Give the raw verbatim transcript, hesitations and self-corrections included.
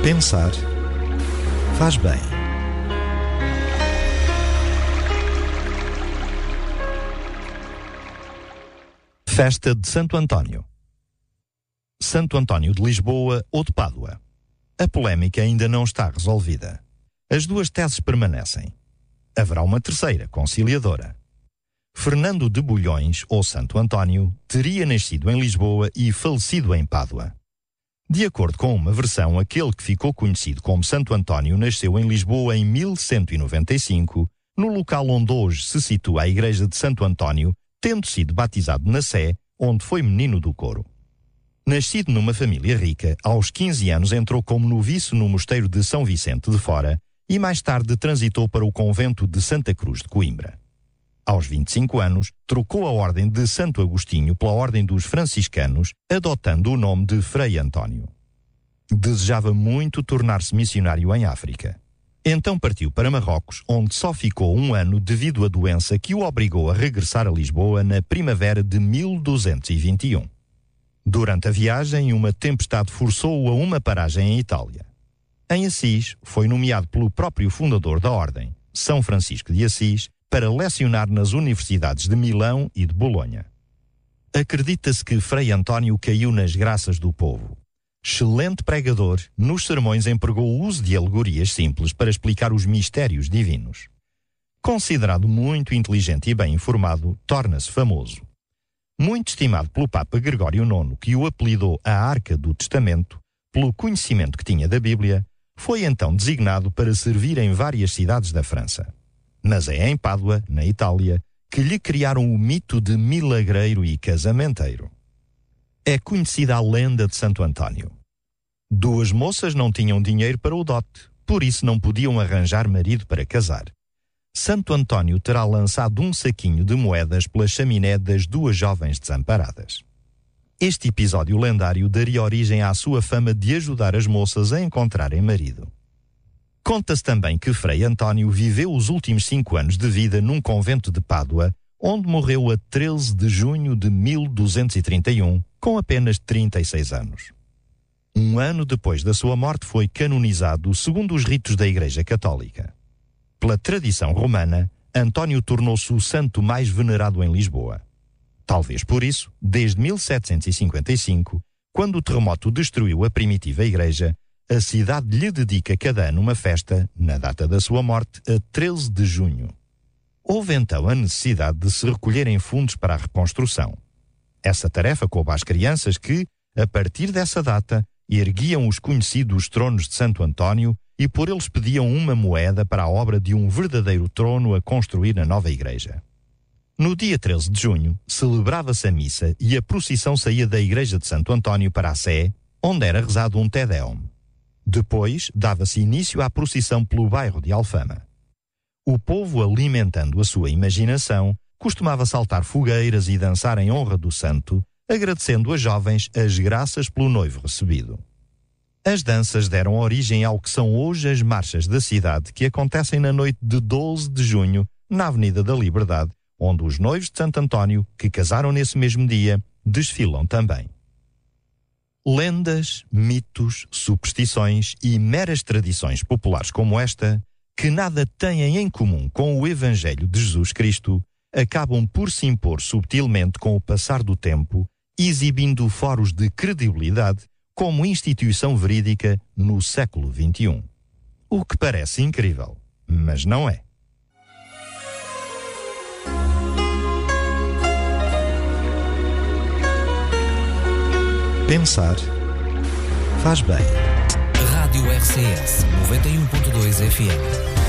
Pensar faz bem. Festa de Santo António. Santo António de Lisboa ou de Pádua? A polémica ainda não está resolvida. As duas teses permanecem. Haverá uma terceira, conciliadora. Fernando de Bulhões, ou Santo António, teria nascido em Lisboa e falecido em Pádua. De acordo com uma versão, aquele que ficou conhecido como Santo António nasceu em Lisboa em mil cento e noventa e cinco, no local onde hoje se situa a igreja de Santo António, tendo sido batizado na Sé, onde foi menino do coro. Nascido numa família rica, aos quinze anos entrou como noviço no mosteiro de São Vicente de Fora e mais tarde transitou para o convento de Santa Cruz de Coimbra. Aos vinte e cinco anos, trocou a ordem de Santo Agostinho pela ordem dos franciscanos, adotando o nome de Frei António. Desejava muito tornar-se missionário em África. Então partiu para Marrocos, onde só ficou um ano devido à doença que o obrigou a regressar a Lisboa na primavera de mil duzentos e vinte e um. Durante a viagem, uma tempestade forçou-o a uma paragem em Itália. Em Assis, foi nomeado pelo próprio fundador da ordem, São Francisco de Assis, para lecionar nas universidades de Milão e de Bolonha. Acredita-se que Frei António caiu nas graças do povo. Excelente pregador, nos sermões empregou o uso de alegorias simples para explicar os mistérios divinos. Considerado muito inteligente e bem informado, torna-se famoso. Muito estimado pelo Papa Gregório nono, que o apelidou a Arca do Testamento, pelo conhecimento que tinha da Bíblia, foi então designado para servir em várias cidades da França. Mas é em Pádua, na Itália, que lhe criaram o mito de milagreiro e casamenteiro. É conhecida a lenda de Santo António. Duas moças não tinham dinheiro para o dote, por isso não podiam arranjar marido para casar. Santo António terá lançado um saquinho de moedas pela chaminé das duas jovens desamparadas. Este episódio lendário daria origem à sua fama de ajudar as moças a encontrarem marido. Conta-se também que Frei António viveu os últimos cinco anos de vida num convento de Pádua, onde morreu a treze de junho de mil duzentos e trinta e um, com apenas trinta e seis anos. Um ano depois da sua morte foi canonizado segundo os ritos da Igreja Católica. Pela tradição romana, António tornou-se o santo mais venerado em Lisboa. Talvez por isso, desde mil setecentos e cinquenta e cinco, quando o terremoto destruiu a primitiva igreja, a cidade lhe dedica cada ano uma festa, na data da sua morte, a treze de junho. Houve então a necessidade de se recolherem fundos para a reconstrução. Essa tarefa coube às crianças que, a partir dessa data, erguiam os conhecidos tronos de Santo António e por eles pediam uma moeda para a obra de um verdadeiro trono a construir na nova igreja. No dia treze de junho, celebrava-se a missa e a procissão saía da igreja de Santo António para a Sé, onde era rezado um Te Deum. Depois, dava-se início à procissão pelo bairro de Alfama. O povo, alimentando a sua imaginação, costumava saltar fogueiras e dançar em honra do santo, agradecendo às jovens as graças pelo noivo recebido. As danças deram origem ao que são hoje as marchas da cidade, que acontecem na noite de doze de junho, na Avenida da Liberdade, onde os noivos de Santo António, que casaram nesse mesmo dia, desfilam também. Lendas, mitos, superstições e meras tradições populares como esta, que nada têm em comum com o Evangelho de Jesus Cristo, acabam por se impor subtilmente com o passar do tempo, exibindo foros de credibilidade como instituição verídica no século vinte e um. O que parece incrível, mas não é. Pensar faz bem. Rádio R C S noventa e um ponto dois F M